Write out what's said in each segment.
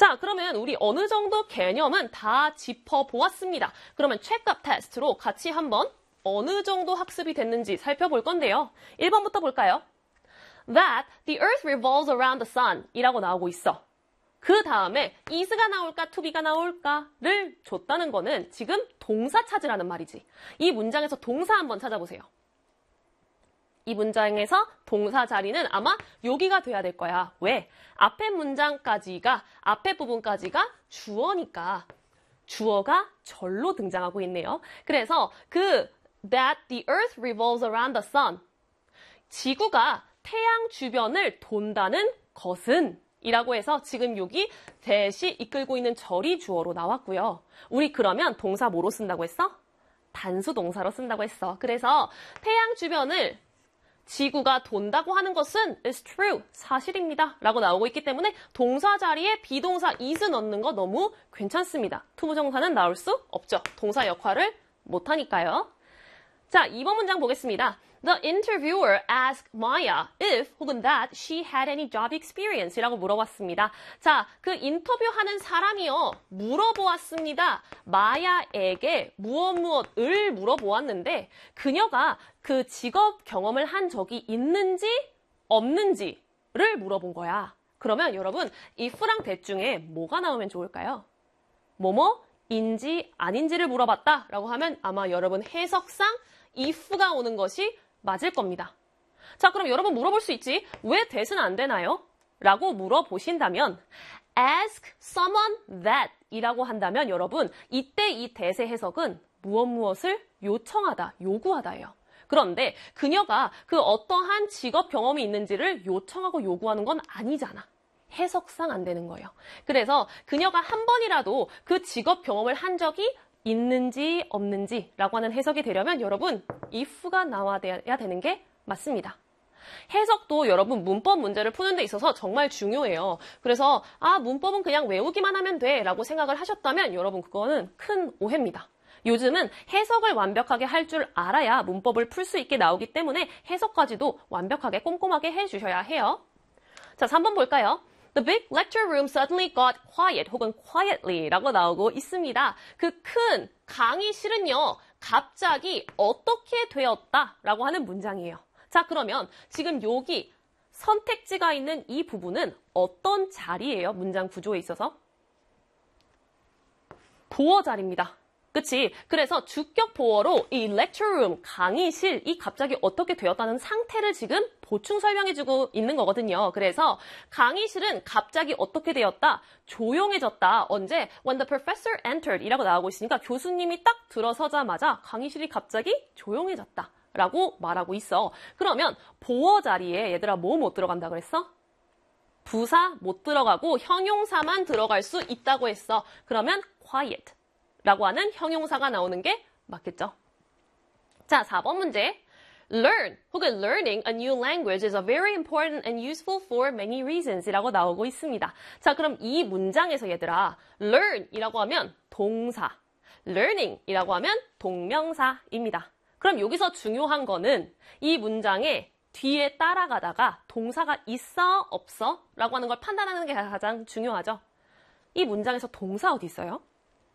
자, 그러면 우리 어느 정도 개념은 다 짚어보았습니다. 그러면 체크업 테스트로 같이 한번 어느 정도 학습이 됐는지 살펴볼 건데요. 1번부터 볼까요? That the earth revolves around the sun 이라고 나오고 있어. 그 다음에 is가 나올까 tobe가 나올까를 줬다는 거는 지금 동사 찾으라는 말이지. 이 문장에서 동사 한번 찾아보세요. 이 문장에서 동사 자리는 아마 여기가 돼야 될 거야. 왜? 앞에 부분까지가 주어니까 주어가 절로 등장하고 있네요. 그래서 that the earth revolves around the sun 지구가 태양 주변을 돈다는 것은 이라고 해서 지금 여기 that이 이끌고 있는 절이 주어로 나왔고요. 우리 그러면 동사 뭐로 쓴다고 했어? 단수 동사로 쓴다고 했어. 그래서 태양 주변을 지구가 돈다고 하는 것은 is true, 사실입니다. 라고 나오고 있기 때문에 동사 자리에 비동사 is 넣는 거 너무 괜찮습니다. 투부정사는 나올 수 없죠. 동사 역할을 못하니까요. 자, 2번 문장 보겠습니다. The interviewer asked Maya if 혹은 that she had any job experience 이라고 물어봤습니다. 자, 그 인터뷰하는 사람이요. 물어보았습니다. 마야에게 무엇을 물어보았는데 그녀가 그 직업 경험을 한 적이 있는지 없는지를 물어본 거야. 그러면 여러분 if랑 that 중에 뭐가 나오면 좋을까요? 뭐뭐인지 아닌지를 물어봤다라고 하면 아마 여러분 해석상 if가 오는 것이 맞을 겁니다. 자, 그럼 여러분 물어볼 수 있지. 왜 that은 안 되나요? 라고 물어보신다면 ask someone that 이라고 한다면 여러분 이때 이 that의 해석은 무엇을 요청하다, 요구하다예요. 그런데 그녀가 그 어떠한 직업 경험이 있는지를 요청하고 요구하는 건 아니잖아. 해석상 안 되는 거예요. 그래서 그녀가 한 번이라도 그 직업 경험을 한 적이 있는지 없는지라고 하는 해석이 되려면 여러분 if가 나와야 되는 게 맞습니다. 해석도 여러분 문법 문제를 푸는 데 있어서 정말 중요해요. 그래서 문법은 그냥 외우기만 하면 돼 라고 생각을 하셨다면 여러분 그거는 큰 오해입니다. 요즘은 해석을 완벽하게 할 줄 알아야 문법을 풀 수 있게 나오기 때문에 해석까지도 완벽하게 꼼꼼하게 해주셔야 해요. 자, 3번 볼까요? The big lecture room suddenly got quiet 혹은 quietly 라고 나오고 있습니다. 그 큰 강의실은요, 갑자기 어떻게 되었다 라고 하는 문장이에요. 자, 그러면 지금 여기 선택지가 있는 이 부분은 어떤 자리예요? 문장 구조에 있어서? 보어 자리입니다. 그치? 그래서 주격 보어로 이 lecture room, 강의실이 갑자기 어떻게 되었다는 상태를 지금 보충 설명해주고 있는 거거든요. 그래서 강의실은 갑자기 어떻게 되었다? 조용해졌다. 언제? When the professor entered 이라고 나오고 있으니까 교수님이 딱 들어서자마자 강의실이 갑자기 조용해졌다. 라고 말하고 있어. 그러면 보어 자리에 얘들아 뭐 못 들어간다 그랬어? 부사 못 들어가고 형용사만 들어갈 수 있다고 했어. 그러면 quiet. 라고 하는 형용사가 나오는 게 맞겠죠? 자, 4번 문제. Learn 혹은 learning a new language is a very important and useful for many reasons 이라고 나오고 있습니다. 자, 그럼 이 문장에서 얘들아 learn 이라고 하면 동사, learning 이라고 하면 동명사입니다. 그럼 여기서 중요한 거는 이 문장에 뒤에 따라가다가 동사가 있어, 없어? 라고 하는 걸 판단하는 게 가장 중요하죠. 이 문장에서 동사 어디 있어요?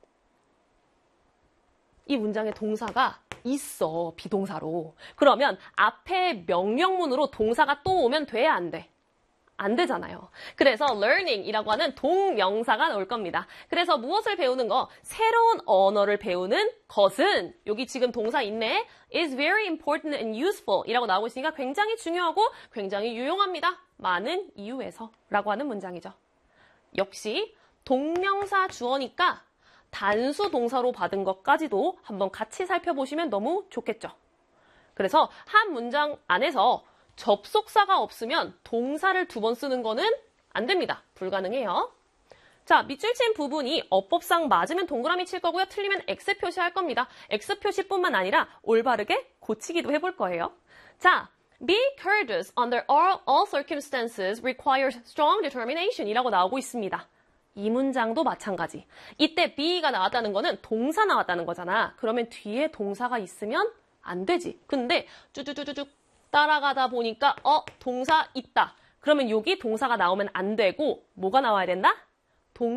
이 문장에 동사가 있어, 비동사로. 그러면 앞에 명령문으로 동사가 또 오면 돼, 안 돼? 안 되잖아요. 그래서 learning이라고 하는 동명사가 나올 겁니다. 그래서 무엇을 배우는 거? 새로운 언어를 배우는 것은 여기 지금 동사 있네. is very important and useful 이라고 나오고 있으니까 굉장히 중요하고 굉장히 유용합니다. 많은 이유에서 라고 하는 문장이죠. 역시 동명사 주어니까 단수 동사로 받은 것까지도 한번 같이 살펴보시면 너무 좋겠죠. 그래서 한 문장 안에서 접속사가 없으면 동사를 2번 쓰는 거는 안 됩니다. 불가능해요. 자, 밑줄 친 부분이 어법상 맞으면 동그라미 칠 거고요. 틀리면 X 표시할 겁니다. X 표시뿐만 아니라 올바르게 고치기도 해볼 거예요. 자, be courageous under all circumstances requires strong determination 이라고 나오고 있습니다. 이 문장도 마찬가지. 이때 be가 나왔다는 거는 동사 나왔다는 거잖아. 그러면 뒤에 동사가 있으면 안 되지. 근데 쭈쭈쭈쭈 따라가다 보니까 동사 있다. 그러면 여기 동사가 나오면 안 되고 뭐가 나와야 된다?